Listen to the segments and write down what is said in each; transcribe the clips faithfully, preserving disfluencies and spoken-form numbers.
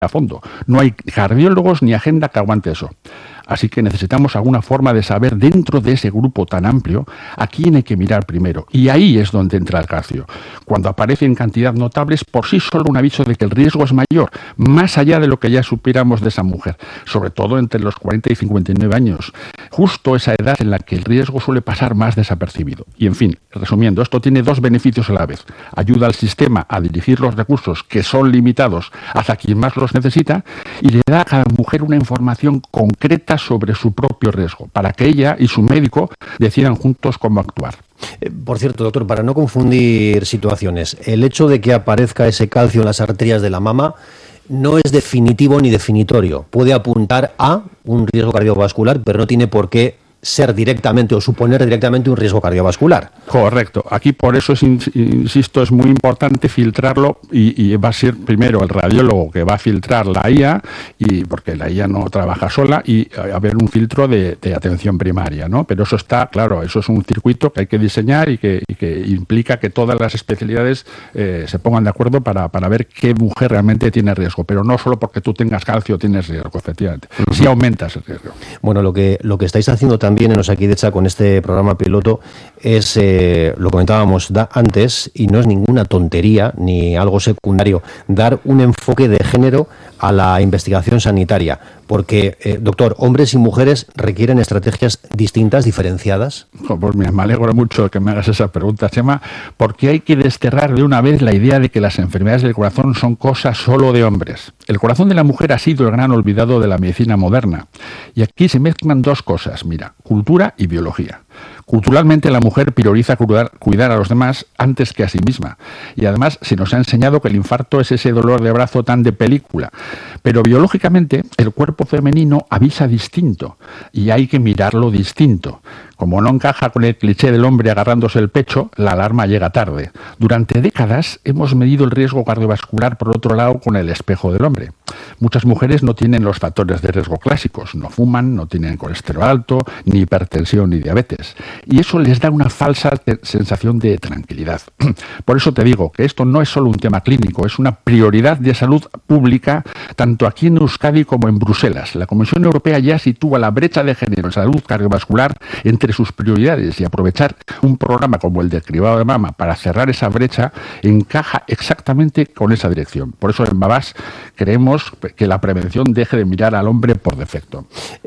a fondo. No hay cardiólogos ni agenda que aguante eso. Así que necesitamos alguna forma de saber dentro de ese grupo tan amplio a quién hay que mirar primero. Y ahí es donde entra el calcio. Cuando aparece en cantidad notables, por sí solo un aviso de que el riesgo es mayor, más allá de lo que ya supiéramos de esa mujer, sobre todo entre los cuarenta y cincuenta y nueve años. Justo esa edad en la que el riesgo suele pasar más desapercibido. Y en fin, resumiendo, esto tiene dos beneficios a la vez. Ayuda al sistema a dirigir los recursos que son limitados hacia quien más los necesita y le da a cada mujer una información concreta sobre su propio riesgo, para que ella y su médico decidan juntos cómo actuar. Eh, por cierto, doctor, para no confundir situaciones, el hecho de que aparezca ese calcio en las arterias de la mama no es definitivo ni definitorio. Puede apuntar a un riesgo cardiovascular, pero no tiene por qué ser directamente o suponer directamente un riesgo cardiovascular. Correcto. Aquí por eso, es, insisto, es muy importante filtrarlo y, y va a ser primero el radiólogo que va a filtrar la I A, y porque la I A no trabaja sola, y haber un filtro de, de atención primaria, ¿no? Pero eso está, claro, eso es un circuito que hay que diseñar y que, y que implica que todas las especialidades eh, se pongan de acuerdo para, para ver qué mujer realmente tiene riesgo, pero no solo porque tú tengas calcio tienes riesgo, efectivamente. Uh-huh. Sí aumentas el riesgo. Bueno, lo que, lo que estáis haciendo también También en Osakidetza con este programa piloto es, eh, lo comentábamos da, antes, y no es ninguna tontería ni algo secundario, dar un enfoque de género a la investigación sanitaria, porque, eh, doctor, hombres y mujeres requieren estrategias distintas, diferenciadas. Pues mira, me alegro mucho que me hagas esa pregunta, Chema, porque hay que desterrar de una vez la idea de que las enfermedades del corazón son cosas solo de hombres. El corazón de la mujer ha sido el gran olvidado de la medicina moderna, y aquí se mezclan dos cosas, mira, cultura y biología. Culturalmente la mujer prioriza cuidar, cuidar a los demás antes que a sí misma. Y además se nos ha enseñado que el infarto es ese dolor de brazo tan de película. Pero biológicamente el cuerpo femenino avisa distinto y hay que mirarlo distinto. Como no encaja con el cliché del hombre agarrándose el pecho, la alarma llega tarde. Durante décadas hemos medido el riesgo cardiovascular por otro lado con el espejo del hombre. Muchas mujeres no tienen los factores de riesgo clásicos, no fuman, no tienen colesterol alto, ni hipertensión ni diabetes. Y eso les da una falsa te- sensación de tranquilidad. Por eso te digo que esto no es solo un tema clínico, es una prioridad de salud pública, tanto aquí en Euskadi como en Bruselas. La Comisión Europea ya sitúa la brecha de género en salud cardiovascular entre sus prioridades, y aprovechar un programa como el de cribado de mama para cerrar esa brecha encaja exactamente con esa dirección. Por eso en Mavas creemos que la prevención deje de mirar al hombre por defecto.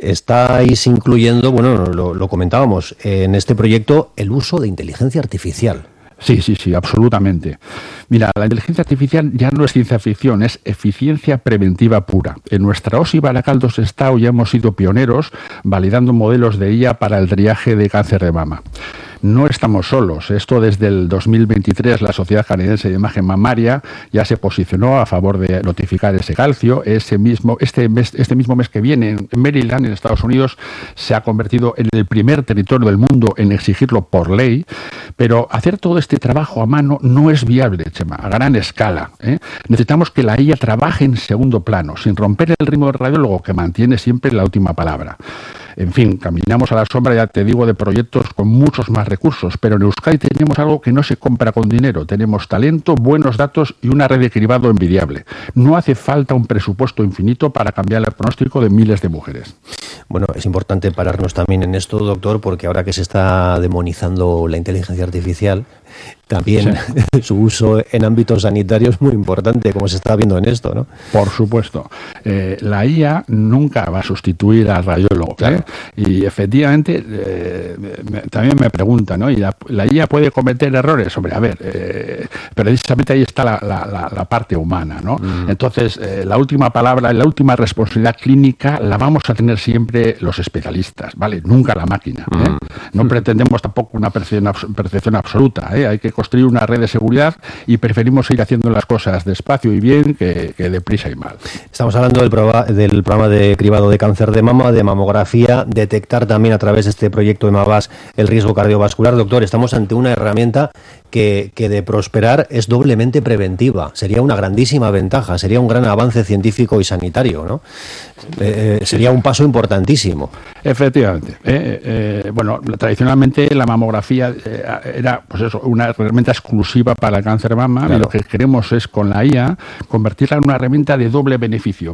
Estáis incluyendo, bueno, lo, lo comentábamos, en este proyecto el uso de inteligencia artificial. Sí, sí, sí, absolutamente. Mira, la inteligencia artificial ya no es ciencia ficción, es eficiencia preventiva pura. En nuestra O S I Baracaldo Sestao ya hemos sido pioneros validando modelos de I A para el triaje de cáncer de mama. No estamos solos. Esto desde el dos mil veintitrés la Sociedad Canadiense de Imagen Mamaria ya se posicionó a favor de notificar ese calcio. Ese mismo, este, mes, este mismo mes que viene en Maryland, en Estados Unidos, se ha convertido en el primer territorio del mundo en exigirlo por ley. Pero hacer todo este trabajo a mano no es viable, Chema, a gran escala, ¿eh? Necesitamos que la I A trabaje en segundo plano, sin romper el ritmo del radiólogo, que mantiene siempre la última palabra. En fin, caminamos a la sombra, ya te digo, de proyectos con muchos más recursos, pero en Euskadi tenemos algo que no se compra con dinero. Tenemos talento, buenos datos y una red de cribado envidiable. No hace falta un presupuesto infinito para cambiar el pronóstico de miles de mujeres. Bueno, es importante pararnos también en esto, doctor, porque ahora que se está demonizando la inteligencia artificial, también sí. Su uso en ámbitos sanitarios es muy importante, como se está viendo en esto, ¿no? Por supuesto. Eh, la I A nunca va a sustituir al radiólogo, claro. ¿eh? Y efectivamente, eh, me, también me preguntan, ¿no? ¿Y la, la I A puede cometer errores? Hombre, a ver, eh, precisamente ahí está la, la, la, la parte humana, ¿no? Mm. Entonces, eh, la última palabra, la última responsabilidad clínica la vamos a tener siempre los especialistas, ¿vale? Nunca la máquina, ¿eh? Mm. No pretendemos tampoco una percepción, percepción absoluta, ¿eh? Hay que construir una red de seguridad y preferimos ir haciendo las cosas despacio y bien que, que deprisa y mal. Estamos hablando del, programa, del programa de cribado de cáncer de mama, de mamografía, detectar también a través de este proyecto de Mavas el riesgo cardiovascular. Doctor, estamos ante una herramienta que, que de prosperar es doblemente preventiva. Sería una grandísima ventaja, sería un gran avance científico y sanitario, ¿no? Eh, sería un paso importantísimo. Efectivamente. Eh, eh, bueno, tradicionalmente la mamografía eh, era, pues eso, una herramienta exclusiva para el cáncer de mama, claro. Y lo que queremos es con la I A convertirla en una herramienta de doble beneficio.